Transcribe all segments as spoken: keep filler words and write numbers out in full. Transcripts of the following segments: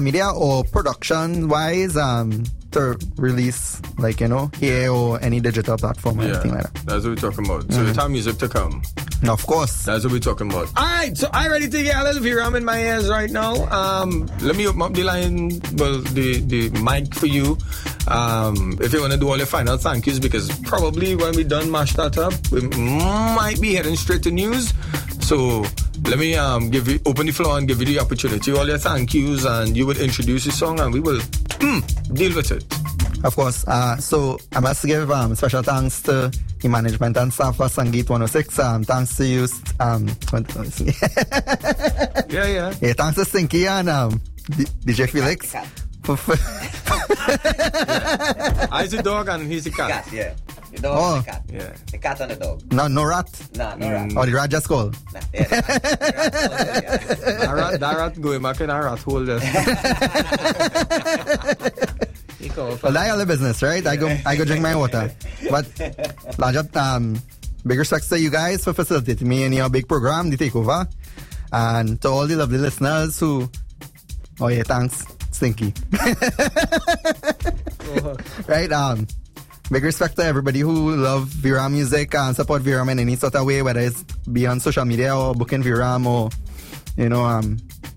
media or production wise um to release, like, you know, here or any digital platform or yeah, anything like that. That's what we're talking about. So Mm-hmm. the time music to come. Of course. That's what we're talking about. Alright, so I ready to get a little Viram in my ears right now. Um, let me open up the line, well, the, the mic for you. Um, if you want to do all your final thank yous, because probably when we done mash that up, we might be heading straight to news. So let me um give you open the floor and give you the opportunity, all your thank yous, and you would introduce the song and we will mm, deal with it. Of course. Uh, so I must give um, special thanks to the management and staff of Sangeet one oh six. Um, thanks to you. Um, yeah, yeah. Yeah, thanks to Stinky and um, D- DJ Felix. For, for yeah. I is the dog and he's the cat. Cat, yeah. The dog Oh. and the cat. Yeah. The cat and the dog. no, no rat. Nah, no rat. Or the rat just called. Nah, yeah, the rat. The rat, yeah. That rat, that rat going back in our rat hole there. Well, I all the business, right? I go, I go drink my water. But larger, um, big respects to you guys for facilitating me in your big program, the takeover, and to all the lovely listeners who. Oh yeah, thanks, Stinky. uh-huh. Right, um, big respect to everybody who love Viram music and support Viram in any sort of way, whether it's be on social media or booking Viram or, you know, um,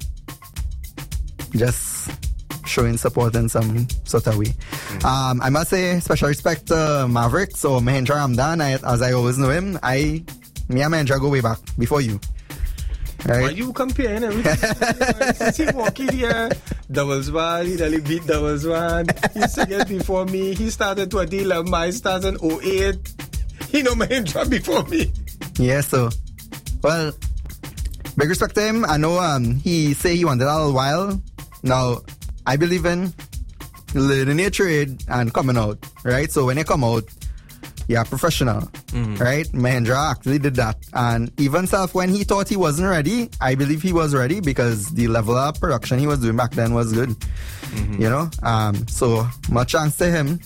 just showing support in some sort of way. Mm-hmm. Um, I must say special respect to Maverick, so Mahendra Ramdan, I, as I always know him, I, me and Mahendra go way back before you. Right? Why you comparing everything? Since he walking here, doubles one, he really beat doubles one. He sang before me. He started twenty eleven, I started oh eight. He know Mahendra before me. Yeah, so, well, big respect to him. I know um, he say he wanted a little while. Now, I believe in learning your trade and coming out, right? So when you come out, you're professional, mm-hmm. right? Mahendra actually did that. And even self, when he thought he wasn't ready, I believe he was ready because the level of production he was doing back then was good, mm-hmm. you know? Um, so much thanks to him,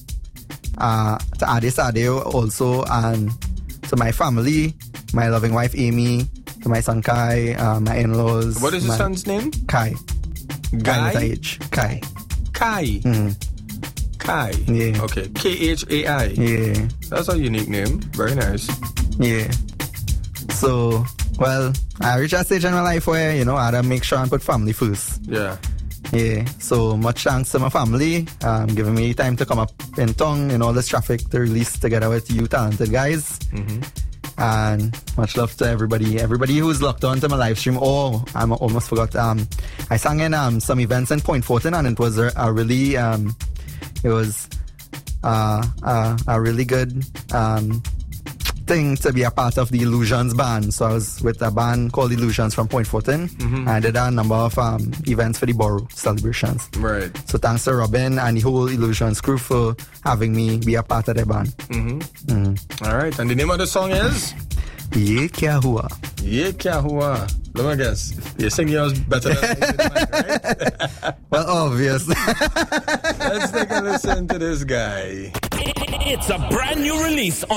uh, to Ade Sadeo also, and to my family, my loving wife Amy, to my son Kai, uh, my in-laws. What is his my, son's name? Kai. Guy? Kai. H. Kai. Kai. Mm. Kai. Yeah. Okay. K H A I. Yeah. That's a unique name. Very nice. Yeah. So, well, I reached a stage in my life where, you know, I had to make sure and put family first. Yeah. Yeah. So, much thanks to my family, um, giving me time to come up in town in all this traffic to release together with you talented guys. Mm-hmm. And much love to everybody. Everybody who's locked on to my live stream. Oh, I almost forgot. Um, I sang in um, some events in Point Fortin, and it was a, a really, um, it was uh, uh, a really good um, thing to be a part of the Illusions band. So I was with a band called Illusions from Point Fortin. Mm-hmm. I did a number of um, events for the Borough celebrations. Right. So thanks to Robin and the whole Illusions crew for having me be a part of their band. Mm-hmm. Mm. All right. And the name of the song is? Ye Kya Hua. Ye Kya Hua. Let me guess. You sing yours better than I did, right? Well, obvious. Let's take a listen to this guy. It's a brand new release on